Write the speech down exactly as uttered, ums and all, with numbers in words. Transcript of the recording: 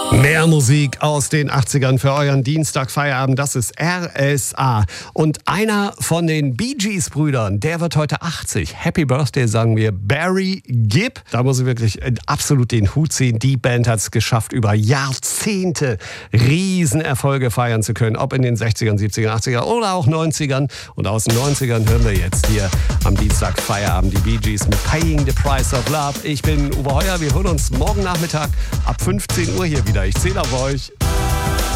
Mehr Musik aus den achtzigern für euren Dienstagfeierabend, das ist R S A. Und einer von den Bee Gees Brüdern, der wird heute achtzig. Happy Birthday, sagen wir, Barry Gibb. Da muss ich wirklich absolut den Hut ziehen. Die Band hat es geschafft, über Jahrzehnte Riesenerfolge feiern zu können. Ob in den sechzigern, siebzigern, achtzigern oder auch neunzigern. Und aus den neunzigern hören wir jetzt hier am Dienstagfeierabend die Bee Gees mit Paying the Price of Love. Ich bin Uwe Heuer, wir hören uns morgen Nachmittag ab fünfzehn Uhr hier wieder. Ich zähle auf euch.